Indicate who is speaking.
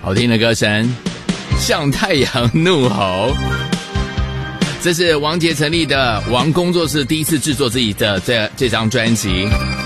Speaker 1: 好听的歌声，向太阳怒吼。这是王杰成立的王工作室第一次制作自己的这张专辑。